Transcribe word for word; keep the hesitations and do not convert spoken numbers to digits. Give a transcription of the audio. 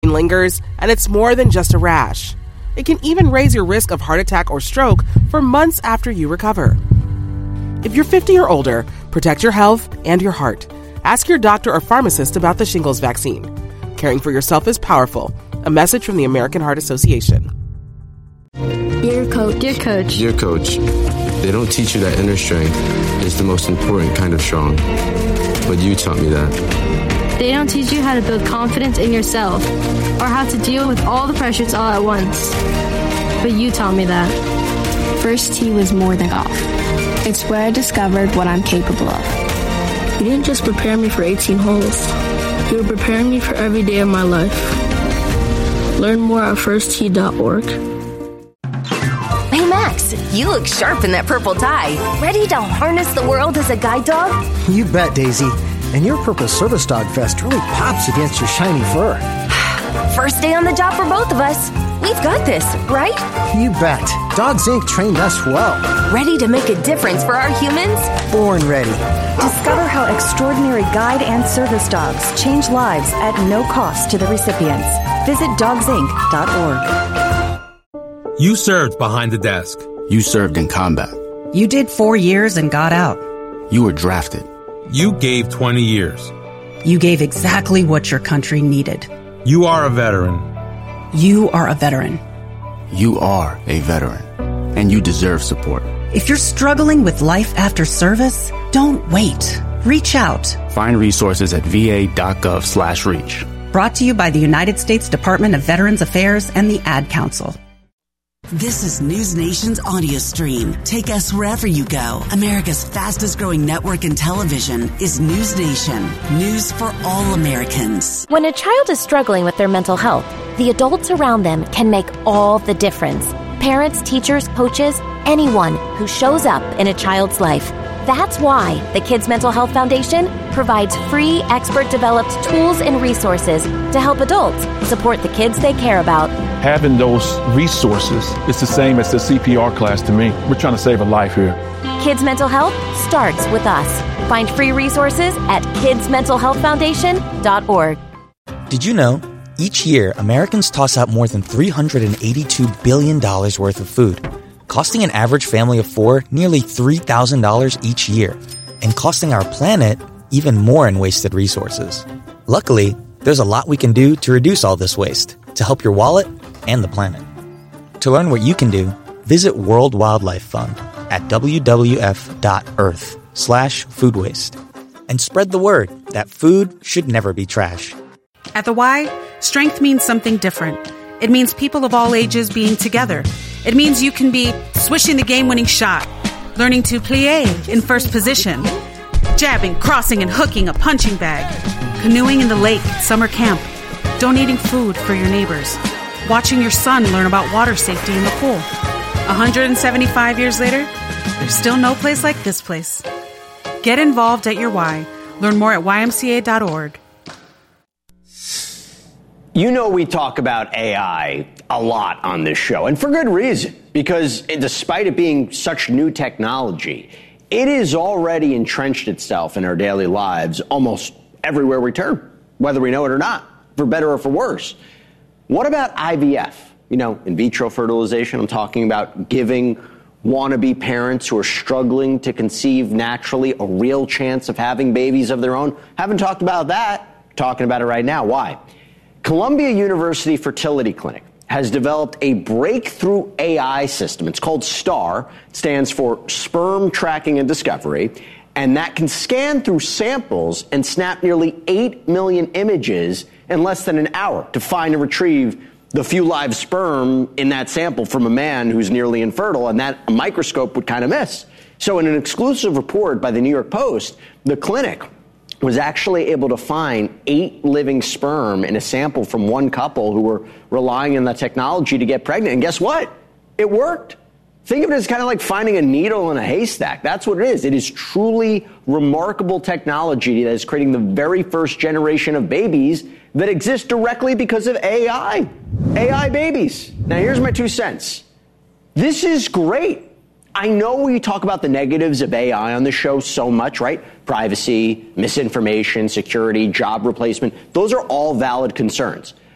lingers, and it's more than just a rash. It can even raise your risk of heart attack or stroke for months after you recover. If you're fifty or older, protect your health and your heart. Ask your doctor or pharmacist about the shingles vaccine. Caring for yourself is powerful. A message from the American Heart Association. Dear Coach. Dear Coach. Dear Coach, they don't teach you that inner strength is the most important kind of strong. But you taught me that. They don't teach you how to build confidence in yourself or how to deal with all the pressures all at once. But you taught me that. First tee was more than golf. It's where I discovered what I'm capable of. You didn't just prepare me for eighteen holes. You were preparing me for every day of my life. Learn more at first tee dot org. Hey, Max, you look sharp in that purple tie. Ready to harness the world as a guide dog? You bet, Daisy. And your purple service dog vest really pops against your shiny fur. First day on the job for both of us. We've got this, right? You bet. Dogs Incorporated trained us well. Ready to make a difference for our humans? Born ready. Discover how extraordinary guide and service dogs change lives at no cost to the recipients. Visit dogs inc dot org. You served behind the desk. You served in combat. You did four years and got out. You were drafted. You gave twenty years. You gave exactly what your country needed. You are a veteran. You are a veteran. You are a veteran. And you deserve support. If you're struggling with life after service, don't wait. Reach out. Find resources at va.gov slash reach. Brought to you by the United States Department of Veterans Affairs and the Ad Council. This is News Nation's audio stream. Take us wherever you go. America's fastest growing network in television is News Nation. News for all Americans. When a child is struggling with their mental health, the adults around them can make all the difference. Parents, teachers, coaches, anyone who shows up in a child's life. That's why the Kids Mental Health Foundation provides free, expert-developed tools and resources to help adults support the kids they care about. Having those resources is the same as the C P R class to me. We're trying to save a life here. Kids Mental Health starts with us. Find free resources at kids mental health foundation dot org. Did you know, each year, Americans toss out more than three hundred eighty-two billion dollars worth of food, costing an average family of four nearly three thousand dollars each year, and costing our planet even more in wasted resources. Luckily, there's a lot we can do to reduce all this waste, to help your wallet and the planet. To learn what you can do, visit World Wildlife Fund at w w f dot earth slash food waste. And spread the word that food should never be trash. At the Y, strength means something different. It means people of all ages being together. It means you can be swishing the game-winning shot, learning to plie in first position, jabbing, crossing, and hooking a punching bag, canoeing in the lake at summer camp, donating food for your neighbors, watching your son learn about water safety in the pool. one hundred seventy-five years later, there's still no place like this place. Get involved at your Y. Learn more at y m c a dot org. You know, we talk about A I a lot on this show, and for good reason, because despite it being such new technology, it has already entrenched itself in our daily lives almost everywhere we turn, whether we know it or not, for better or for worse. What about I V F? You know, in vitro fertilization. I'm talking about giving wannabe parents who are struggling to conceive naturally a real chance of having babies of their own. Haven't talked about that. Talking about it right now. Why? Columbia University Fertility Clinic has developed a breakthrough A I system. It's called STAR. It stands for Sperm Tracking and Discovery. And that can scan through samples and snap nearly eight million images in less than an hour to find and retrieve the few live sperm in that sample from a man who's nearly infertile, and that a microscope would kind of miss. So in an exclusive report by the New York Post, the clinic was actually able to find eight living sperm in a sample from one couple who were relying on the technology to get pregnant. And guess what? It worked. Think of it as kind of like finding a needle in a haystack. That's what it is. It is truly remarkable technology that is creating the very first generation of babies that exist directly because of A I. A I babies. Now, here's my two cents. This is great. I know we talk about the negatives of A I on the show so much, right? Privacy, misinformation, security, job replacement. Those are all valid concerns.